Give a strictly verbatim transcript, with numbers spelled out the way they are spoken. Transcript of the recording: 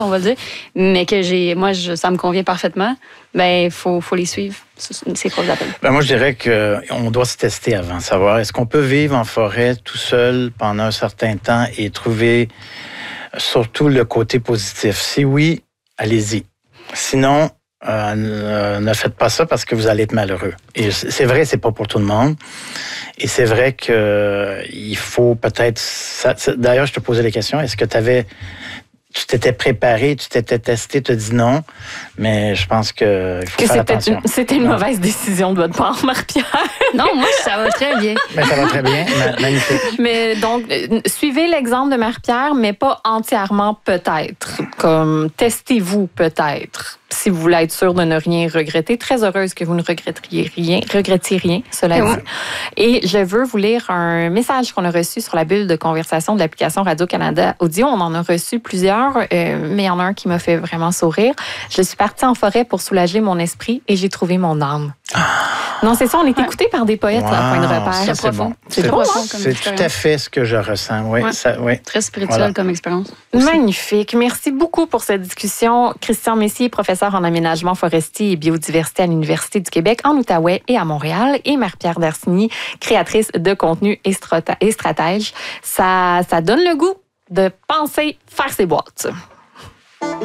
on va dire, mais que j'ai, moi, je, ça me convient parfaitement, ben, il faut, faut les suivre, ces courses d'appel. Ben, moi, je dirais qu'on doit se tester avant, savoir est-ce qu'on peut vivre en forêt tout seul pendant un certain temps et trouver surtout le côté positif. Si oui, allez-y. Sinon, euh, ne faites pas ça parce que vous allez être malheureux. Et c'est vrai, c'est pas pour tout le monde. Et c'est vrai qu'il faut peut-être... Ça, d'ailleurs, je te posais la question, est-ce que tu avais... Tu t'étais préparé, tu t'étais testé, tu as dit non, mais je pense que il faut que faire c'était attention. Une, c'était une non. mauvaise décision de votre part, Marie-Pierre. Non, moi, ça va très bien. Mais ça va très bien, magnifique. Mais donc, suivez l'exemple de Marie-Pierre, mais pas entièrement peut-être. Comme, testez-vous peut-être, si vous voulez être sûr de ne rien regretter. Très heureuse que vous ne regrettiez rien, regrettiez rien, cela dit. Ouais. Et je veux vous lire un message qu'on a reçu sur la bulle de conversation de l'application Radio-Canada Audio. On en a reçu plusieurs. Euh, mais il y en a un qui m'a fait vraiment sourire. Je suis partie en forêt pour soulager mon esprit et j'ai trouvé mon âme. Ah. Non, c'est ça, on est ouais. écouté par des poètes, wow, là, point de repère. Ça, c'est bon. C'est, c'est, bon, hein? c'est tout à fait ce que je ressens. Oui, ouais. ça, oui. Très spirituel voilà. comme expérience. Aussi. Magnifique. Merci beaucoup pour cette discussion. Christian Messier, professeur en aménagement forestier et biodiversité à l'Université du Québec en Outaouais et à Montréal. Et Marie-Pierre Darcigny, créatrice de contenu et, strata- et stratège. Ça, ça donne le goût de penser faire ses boîtes.